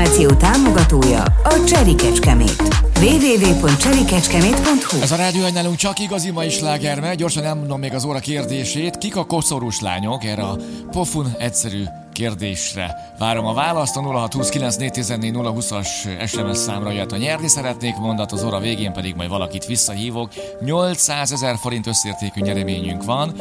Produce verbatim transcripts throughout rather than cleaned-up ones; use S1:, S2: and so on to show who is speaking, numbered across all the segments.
S1: műsorinformáció támogatója a Cseri Kecskemét. double-u double-u double-u pont cseri kecskemét pont hu.
S2: Ez a rádió egy nálunk csak igazi mai sláger megy. Gyorsan elmondom még az óra kérdését. Kik a koszorús lányok? Erre a pofun egyszerű kérdésre várom a választ. A nulla hat húsz kilenc négy tizennégy nulla húszas es em es számra jött a nyerni szeretnék mondat, az óra végén pedig majd valakit visszahívok. nyolcszázezer forint összértékű nyereményünk van.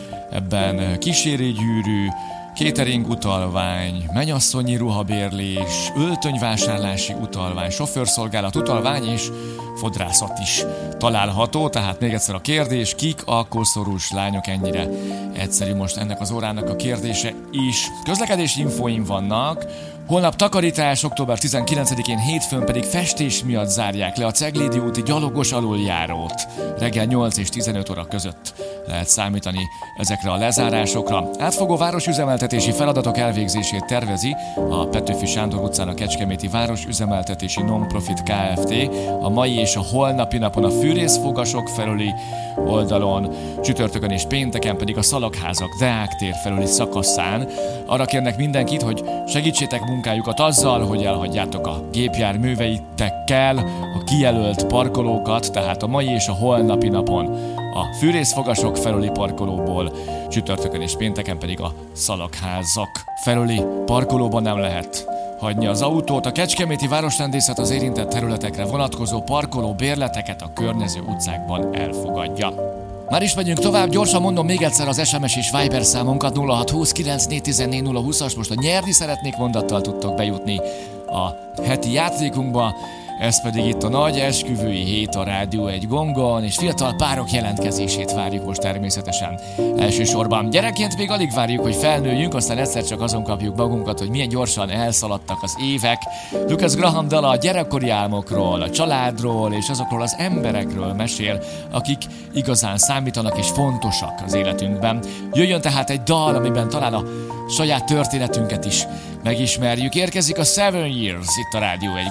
S2: Ebben kísérőgyűrű, catering utalvány, mennyasszonyi ruhabérlés, öltönyvásárlási utalvány, sofőrszolgálat utalvány és fodrászat is található. Tehát még egyszer a kérdés, kik a koszorús lányok? Ennyire egyszerű most ennek az órának a kérdése is. Közlekedési infóim vannak. Holnap takarítás, október tizenkilencedikén hétfőn pedig festés miatt zárják le a Ceglédi úti gyalogos aluljárót. Reggel nyolc és tizenöt óra között lehet számítani ezekre a lezárásokra. Átfogó városüzemeltetési feladatok elvégzését tervezi a Petőfi Sándor utcán a Kecskeméti Városüzemeltetési Non-Profit Kft. A mai és a holnapi napon a fűrészfogasok felüli oldalon, csütörtökön és pénteken pedig a Szalagházak Deák tér felüli szakaszán. Arra kérnek mindenkit, hogy segítsétek munkájukat azzal, hogy elhagyjátok a gépjárműveitekkel a kijelölt parkolókat, tehát a mai és a holnapi napon a fűrészfogasok felüli parkolóból, csütörtökön és pénteken pedig a Szalagházak felüli parkolóban nem lehet hagyni az autót. A Kecskeméti Városrendészet az érintett területekre vonatkozó parkoló bérleteket a környező utcákban elfogadja. Már is megyünk tovább, gyorsan mondom még egyszer az es em es és Viber számunkat nulla hat húsz kilenc négy tizennégy nulla húszas. Most a nyerni szeretnék mondattal tudtok bejutni a heti játékunkba. Ez pedig itt a nagy esküvői hét a Rádió egy gongon, és fiatal párok jelentkezését várjuk most természetesen elsősorban. Gyerekként még alig várjuk, hogy felnőjünk, aztán egyszer csak azon kapjuk magunkat, hogy milyen gyorsan elszaladtak az évek. Lucas Graham dala a gyerekkori álmokról, a családról és azokról az emberekről mesél, akik igazán számítanak és fontosak az életünkben. Jöjjön tehát egy dal, amiben talán a saját történetünket is megismerjük. Érkezik a Seven Years itt a Rádió egy